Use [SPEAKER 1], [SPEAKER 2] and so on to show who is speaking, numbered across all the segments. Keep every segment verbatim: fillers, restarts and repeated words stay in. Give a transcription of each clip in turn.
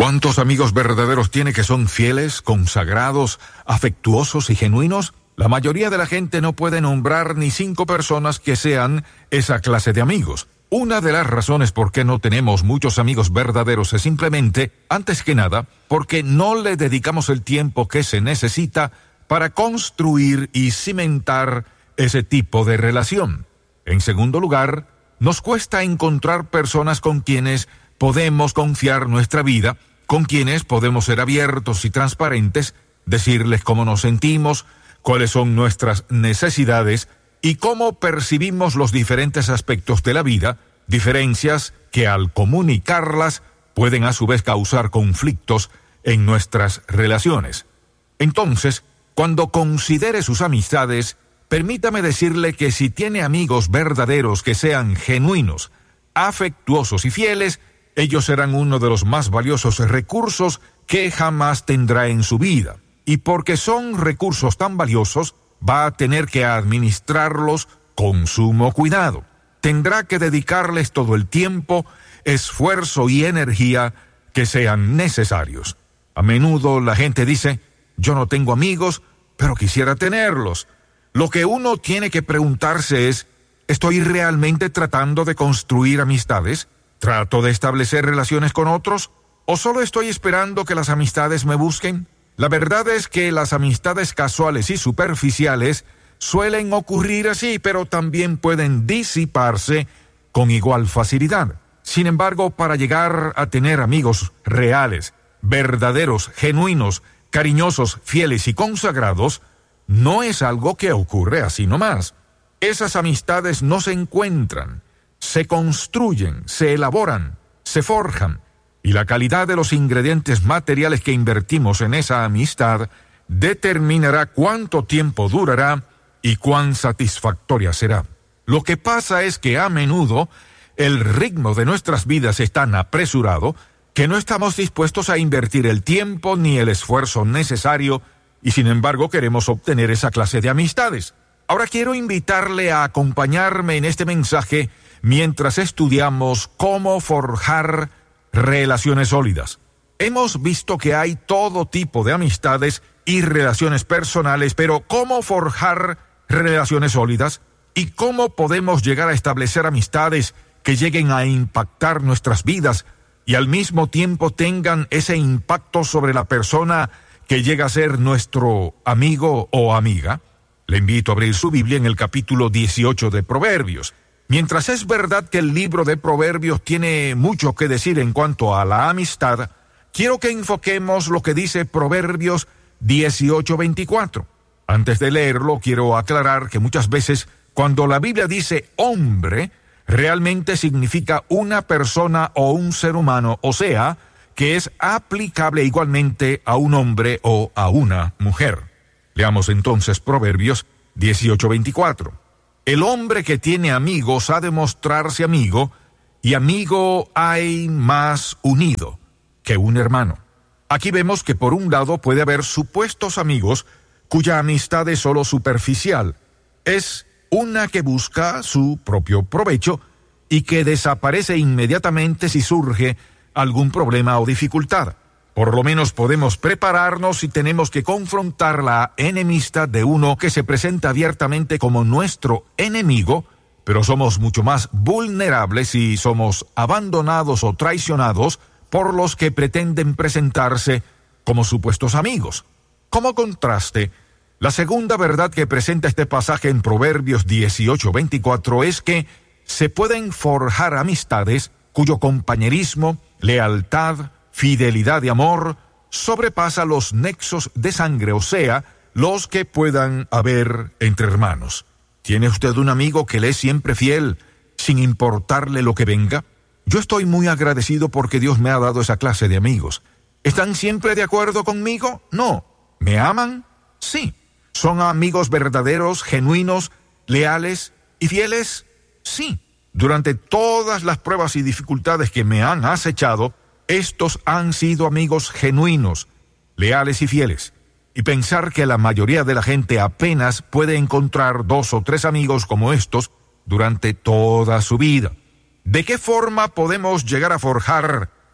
[SPEAKER 1] ¿Cuántos amigos verdaderos tiene que son fieles, consagrados, afectuosos y genuinos? La mayoría de la gente no puede nombrar ni cinco personas que sean esa clase de amigos. Una de las razones por qué no tenemos muchos amigos verdaderos es simplemente, antes que nada, porque no le dedicamos el tiempo que se necesita para construir y cimentar ese tipo de relación. En segundo lugar, nos cuesta encontrar personas con quienes podemos confiar nuestra vida, con quienes podemos ser abiertos y transparentes, decirles cómo nos sentimos, cuáles son nuestras necesidades y cómo percibimos los diferentes aspectos de la vida, diferencias que al comunicarlas pueden a su vez causar conflictos en nuestras relaciones. Entonces, cuando considere sus amistades, permítame decirle que si tiene amigos verdaderos que sean genuinos, afectuosos y fieles, ellos serán uno de los más valiosos recursos que jamás tendrá en su vida. Y porque son recursos tan valiosos, va a tener que administrarlos con sumo cuidado. Tendrá que dedicarles todo el tiempo, esfuerzo y energía que sean necesarios. A menudo la gente dice, yo no tengo amigos, pero quisiera tenerlos. Lo que uno tiene que preguntarse es, ¿estoy realmente tratando de construir amistades? ¿Trato de establecer relaciones con otros? ¿O solo estoy esperando que las amistades me busquen? La verdad es que las amistades casuales y superficiales suelen ocurrir así, pero también pueden disiparse con igual facilidad. Sin embargo, para llegar a tener amigos reales, verdaderos, genuinos, cariñosos, fieles y consagrados, no es algo que ocurre así nomás. Esas amistades no se encuentran, se construyen, se elaboran, se forjan, y la calidad de los ingredientes materiales que invertimos en esa amistad determinará cuánto tiempo durará y cuán satisfactoria será. Lo que pasa es que a menudo el ritmo de nuestras vidas es tan apresurado que no estamos dispuestos a invertir el tiempo ni el esfuerzo necesario y sin embargo queremos obtener esa clase de amistades. Ahora quiero invitarle a acompañarme en este mensaje mientras estudiamos cómo forjar relaciones sólidas. Hemos visto que hay todo tipo de amistades y relaciones personales, pero ¿cómo forjar relaciones sólidas? ¿Y cómo podemos llegar a establecer amistades que lleguen a impactar nuestras vidas y al mismo tiempo tengan ese impacto sobre la persona que llega a ser nuestro amigo o amiga? Le invito a abrir su Biblia en el capítulo dieciocho de Proverbios. Mientras es verdad que el libro de Proverbios tiene mucho que decir en cuanto a la amistad, quiero que enfoquemos lo que dice Proverbios dieciocho veinticuatro. Antes de leerlo, quiero aclarar que muchas veces cuando la Biblia dice hombre, realmente significa una persona o un ser humano, o sea, que es aplicable igualmente a un hombre o a una mujer. Leamos entonces Proverbios dieciocho veinticuatro. El hombre que tiene amigos ha de mostrarse amigo, y amigo hay más unido que un hermano. Aquí vemos que por un lado puede haber supuestos amigos cuya amistad es solo superficial. Es una que busca su propio provecho y que desaparece inmediatamente si surge algún problema o dificultad. Por lo menos podemos prepararnos si tenemos que confrontar la enemistad de uno que se presenta abiertamente como nuestro enemigo, pero somos mucho más vulnerables si somos abandonados o traicionados por los que pretenden presentarse como supuestos amigos. Como contraste, la segunda verdad que presenta este pasaje en Proverbios dieciocho veinticuatro es que se pueden forjar amistades cuyo compañerismo, lealtad, fidelidad y amor sobrepasa los nexos de sangre, o sea, los que puedan haber entre hermanos. ¿Tiene usted un amigo que le es siempre fiel, sin importarle lo que venga? Yo estoy muy agradecido porque Dios me ha dado esa clase de amigos. ¿Están siempre de acuerdo conmigo? No. ¿Me aman? Sí. ¿Son amigos verdaderos, genuinos, leales y fieles? Sí. Durante todas las pruebas y dificultades que me han acechado, estos han sido amigos genuinos, leales y fieles. Y pensar que la mayoría de la gente apenas puede encontrar dos o tres amigos como estos durante toda su vida. ¿De qué forma podemos llegar a forjar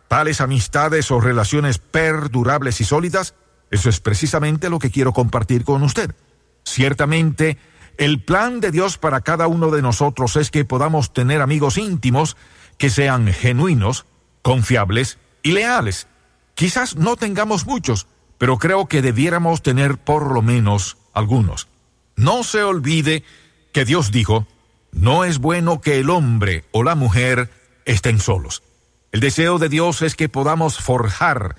[SPEAKER 1] tales amistades o relaciones perdurables y sólidas, eso es precisamente lo que quiero compartir con usted. Ciertamente, el plan de Dios para cada uno de nosotros es que podamos tener amigos íntimos que sean genuinos, confiables y leales. Quizás no tengamos muchos, pero creo que debiéramos tener por lo menos algunos. No se olvide que Dios dijo, no es bueno que el hombre o la mujer estén solos. El deseo de Dios es que podamos forjar,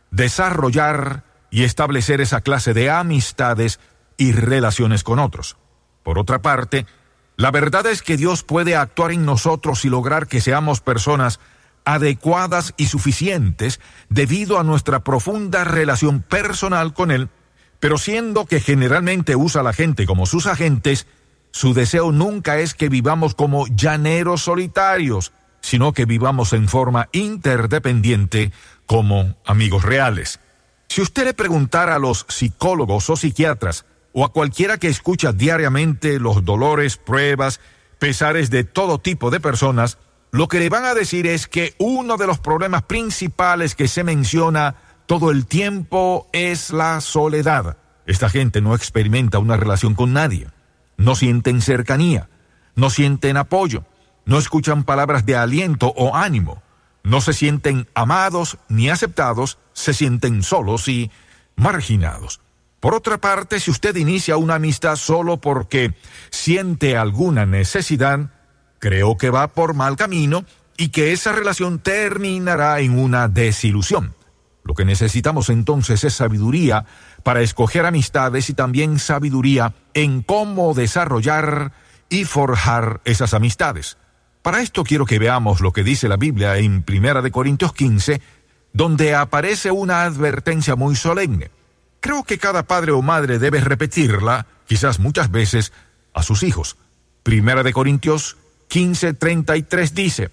[SPEAKER 1] desarrollar y establecer esa clase de amistades y relaciones con otros. Por otra parte, la verdad es que Dios puede actuar en nosotros y lograr que seamos personas adecuadas y suficientes debido a nuestra profunda relación personal con Él, pero siendo que generalmente usa a la gente como sus agentes, su deseo nunca es que vivamos como llaneros solitarios, sino que vivamos en forma interdependiente como amigos reales. Si usted le preguntara a los psicólogos o psiquiatras, o a cualquiera que escucha diariamente los dolores, pruebas, pesares de todo tipo de personas, lo que le van a decir es que uno de los problemas principales que se menciona todo el tiempo es la soledad. Esta gente no experimenta una relación con nadie, no sienten cercanía, no sienten apoyo, no escuchan palabras de aliento o ánimo, no se sienten amados ni aceptados, se sienten solos y marginados. Por otra parte, si usted inicia una amistad solo porque siente alguna necesidad, creo que va por mal camino y que esa relación terminará en una desilusión. Lo que necesitamos entonces es sabiduría para escoger amistades y también sabiduría en cómo desarrollar y forjar esas amistades. Para esto quiero que veamos lo que dice la Biblia en Primera de Corintios quince, donde aparece una advertencia muy solemne. Creo que cada padre o madre debe repetirla, quizás muchas veces, a sus hijos. Primera de Corintios quince, treinta y tres dice,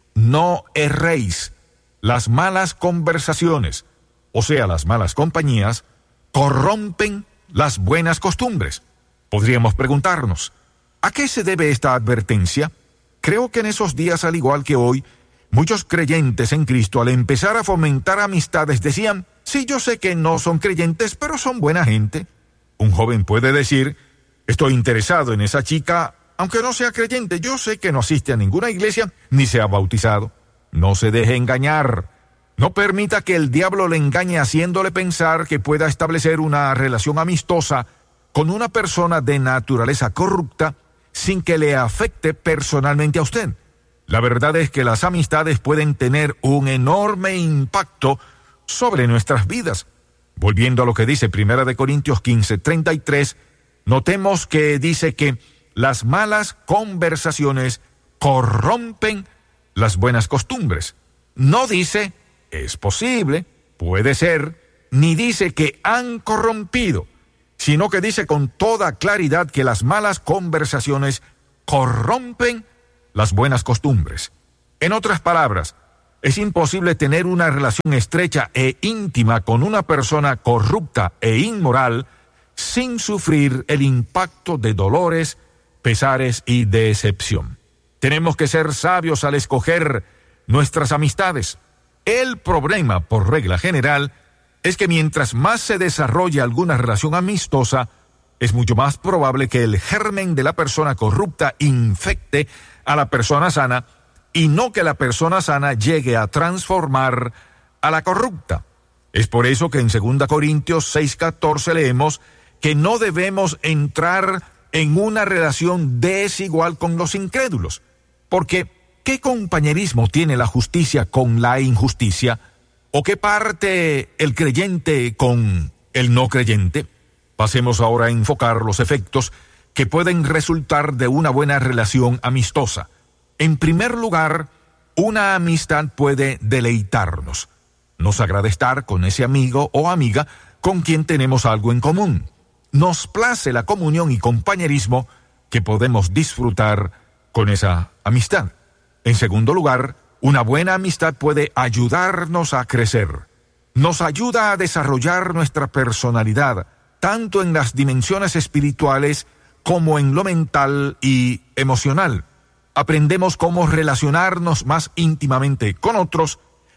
[SPEAKER 1] no erréis, las malas conversaciones, o sea, las malas compañías, corrompen las buenas costumbres. Podríamos preguntarnos, ¿a qué se debe esta advertencia? Creo que en esos días, al igual que hoy, muchos creyentes en Cristo, al empezar a fomentar amistades, decían, sí, yo sé que no son creyentes, pero son buena gente. Un joven puede decir, estoy interesado en esa chica, aunque no sea creyente, yo sé que no asiste a ninguna iglesia, ni se ha bautizado. No se deje engañar. No permita que el diablo le engañe haciéndole pensar que pueda establecer una relación amistosa con una persona de naturaleza corrupta sin que le afecte personalmente a usted. La verdad es que las amistades pueden tener un enorme impacto sobre nuestras vidas. Volviendo a lo que dice Primera de Corintios quince, treinta y tres, notemos que dice que las malas conversaciones corrompen las buenas costumbres. No dice, es posible, puede ser, ni dice que han corrompido, sino que dice con toda claridad que las malas conversaciones corrompen las buenas costumbres. En otras palabras, es imposible tener una relación estrecha e íntima con una persona corrupta e inmoral sin sufrir el impacto de dolores, pesares y decepción. Tenemos que ser sabios al escoger nuestras amistades. El problema, por regla general, es que mientras más se desarrolla alguna relación amistosa, es mucho más probable que el germen de la persona corrupta infecte a la persona sana y no que la persona sana llegue a transformar a la corrupta. Es por eso que en Segunda Corintios seis, catorce leemos que no debemos entrar en una relación desigual con los incrédulos, porque ¿qué compañerismo tiene la justicia con la injusticia? ¿O qué parte el creyente con el no creyente? Pasemos ahora a enfocar los efectos que pueden resultar de una buena relación amistosa. En primer lugar, una amistad puede deleitarnos. Nos agrada estar con ese amigo o amiga con quien tenemos algo en común. Nos place la comunión y compañerismo que podemos disfrutar con esa amistad. En segundo lugar, una buena amistad puede ayudarnos a crecer. Nos ayuda a desarrollar nuestra personalidad, tanto en las dimensiones espirituales como en lo mental y emocional. Aprendemos cómo relacionarnos más íntimamente con otros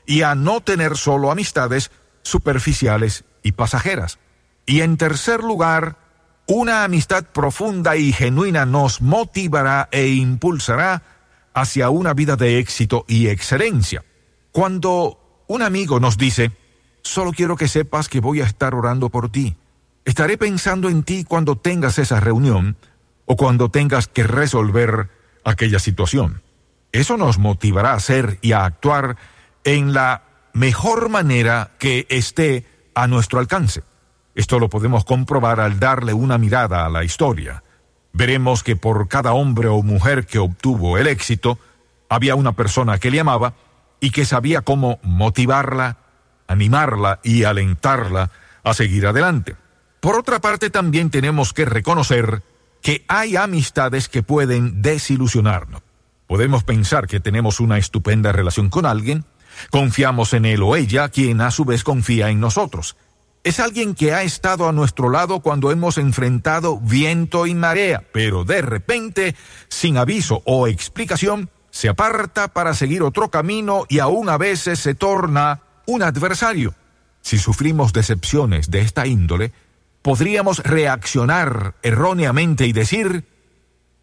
[SPEAKER 1] y a no tener solo amistades superficiales y pasajeras. Y en tercer lugar, una amistad profunda y genuina nos motivará e impulsará hacia una vida de éxito y excelencia. Cuando un amigo nos dice, solo quiero que sepas que voy a estar orando por ti, estaré pensando en ti cuando tengas esa reunión o cuando tengas que resolver aquella situación. Eso nos motivará a hacer y a actuar en la mejor manera que esté a nuestro alcance. Esto lo podemos comprobar al darle una mirada a la historia. Veremos que por cada hombre o mujer que obtuvo el éxito, había una persona que le amaba y que sabía cómo motivarla, animarla y alentarla a seguir adelante. Por otra parte, también tenemos que reconocer que hay amistades que pueden desilusionarnos. Podemos pensar que tenemos una estupenda relación con alguien, confiamos en él o ella, quien a su vez confía en nosotros. Es alguien que ha estado a nuestro lado cuando hemos enfrentado viento y marea, pero de repente, sin aviso o explicación, se aparta para seguir otro camino y aún a veces se torna un adversario. Si sufrimos decepciones de esta índole, podríamos reaccionar erróneamente y decir,